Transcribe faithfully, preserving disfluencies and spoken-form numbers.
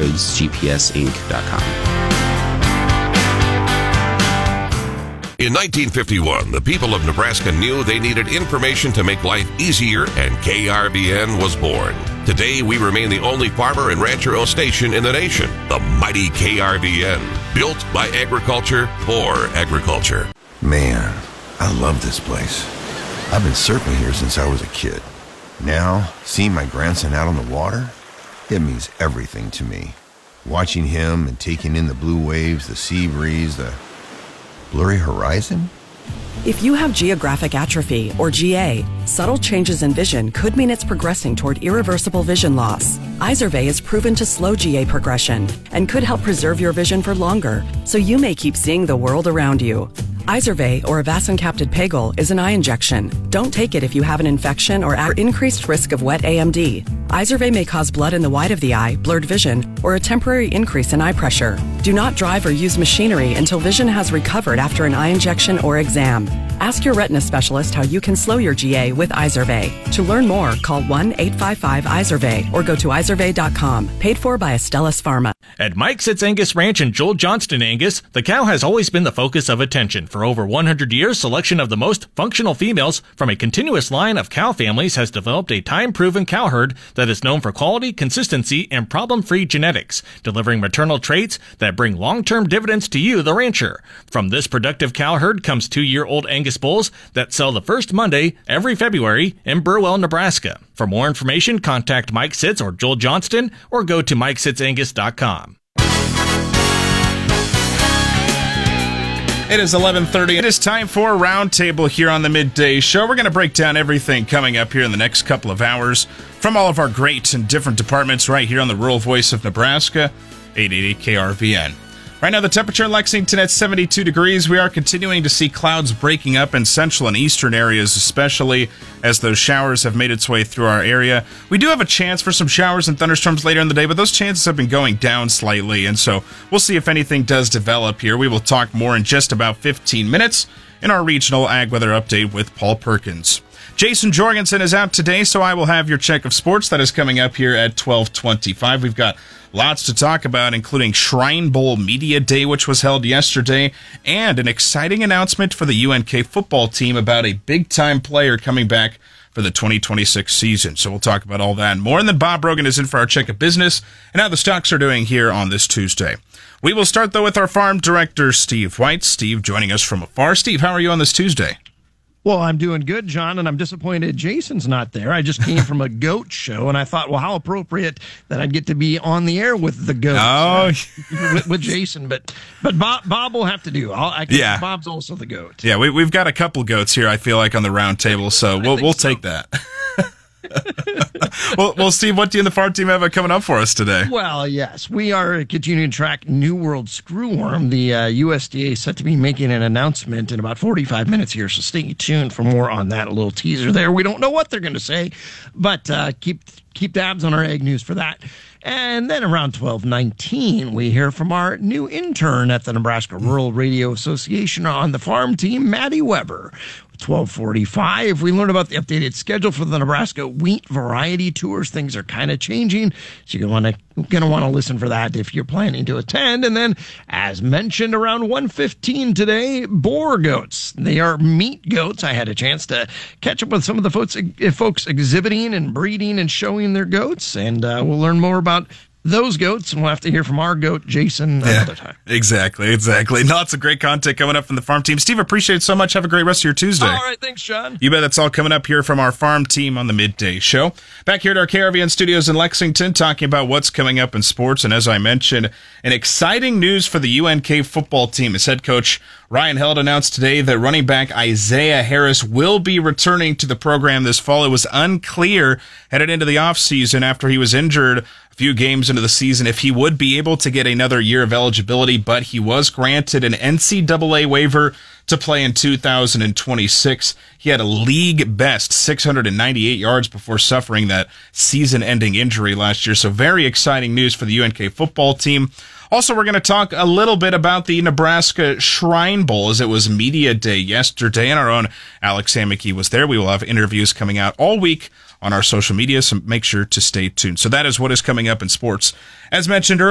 is G P S inc dot com. In nineteen fifty-one, the people of Nebraska knew they needed information to make life easier, and K R V N was born. Today, we remain the only farmer and rancher-owned station in the nation, the mighty K R V N, built by agriculture for agriculture. Man, I love this place. I've been surfing here since I was a kid. Now, seeing my grandson out on the water, it means everything to me. Watching him and taking in the blue waves, the sea breeze, the blurry horizon? If you have geographic atrophy, or G A, subtle changes in vision could mean it's progressing toward irreversible vision loss. Izervay is proven to slow G A progression and could help preserve your vision for longer, so you may keep seeing the world around you. Izervay, or avacincaptad pegol, is an eye injection. Don't take it if you have an infection or at increased risk of wet A M D. Izervay may cause blood in the white of the eye, blurred vision, or a temporary increase in eye pressure. Do not drive or use machinery until vision has recovered after an eye injection or exam. Ask your retina specialist how you can slow your G A with Izervay. To learn more, call one eight five five Izervay or go to izervay dot com. Paid for by Astellas Pharma. At Mike Sitz Angus Ranch in Joel Johnston, Angus, the cow has always been the focus of attention. For over one hundred years, selection of the most functional females from a continuous line of cow families has developed a time-proven cow herd that is known for quality, consistency, and problem-free genetics, delivering maternal traits that bring long-term dividends to you, the rancher. From this productive cow herd comes two-year-old Angus bulls that sell the first Monday every February in Burwell, Nebraska. For more information, contact Mike Sitz or Joel Johnston or go to mike sitz angus dot com. It is eleven thirty. It is time for a roundtable here on the Midday Show. We're going to break down everything coming up here in the next couple of hours from all of our great and different departments right here on the Rural Voice of Nebraska, eight eighty K R V N. Right now, the temperature in Lexington at seventy-two degrees. We are continuing to see clouds breaking up in central and eastern areas, especially as those showers have made its way through our area. We do have a chance for some showers and thunderstorms later in the day, but those chances have been going down slightly, and so we'll see if anything does develop here. We will talk more in just about fifteen minutes in our regional ag weather update with Paul Perkins. Jason Jorgensen is out today, so I will have your check of sports that is coming up here at twelve twenty-five. We've got lots to talk about, including Shrine Bowl Media Day, which was held yesterday, and an exciting announcement for the U N K football team about a big-time player coming back for the twenty twenty-six season. So we'll talk about all that and more. And then Bob Rogan is in for our check of business and how the stocks are doing here on this Tuesday. We will start, though, with our farm director, Steve White. Steve joining us from afar. Steve, how are you on this Tuesday? Well, I'm doing good, John, and I'm disappointed Jason's not there. I just came from a goat show, and I thought, well, how appropriate that I'd get to be on the air with the goats, oh. uh, with, with Jason. But but Bob, Bob will have to do. I'll, I can, yeah, Bob's also the goat. Yeah, we, we've got a couple goats here, I feel like, on the round table, so we'll we'll so. take that. well, well, Steve, what do you and the farm team have coming up for us today? Well, yes, we are continuing to track New World Screwworm. The uh, U S D A is set to be making an announcement in about forty-five minutes here, so stay tuned for more on that. A little teaser there. We don't know what they're going to say, but uh, keep keep tabs on our ag news for that. And then around twelve nineteen, we hear from our new intern at the Nebraska Rural Radio Association on the farm team, Maddie Weber. twelve forty-five, we learn about the updated schedule for the Nebraska Wheat Variety Tours. Things are kind of changing, so you're going to going to want to listen for that if you're planning to attend. And then, as mentioned, around one fifteen today, boar goats. They are meat goats. I had a chance to catch up with some of the folks, folks exhibiting and breeding and showing their goats, and uh, we'll learn more about those goats, and we'll have to hear from our goat, Jason, another yeah, time. Exactly, exactly. Lots of great content coming up from the farm team. Steve, appreciate it so much. Have a great rest of your Tuesday. All right, thanks, John. You bet. That's all coming up here from our farm team on the Midday Show. Back here at our K R V N studios in Lexington, talking about what's coming up in sports. And as I mentioned, an exciting news for the U N K football team. As head coach Ryan Held announced today that running back Isaiah Harris will be returning to the program this fall. It was unclear headed into the offseason after he was injured a few games into the season if he would be able to get another year of eligibility, but he was granted an N C double A waiver to play in two thousand twenty-six. He had a league best six hundred ninety-eight yards before suffering that season-ending injury last year. So very exciting news for the U N K football team. Also, we're going to talk a little bit about the Nebraska Shrine Bowl, as it was Media Day yesterday, and our own Alex Hammocky was there. We will have interviews coming out all week on our social media, so make sure to stay tuned. So that is what is coming up in sports. As mentioned earlier,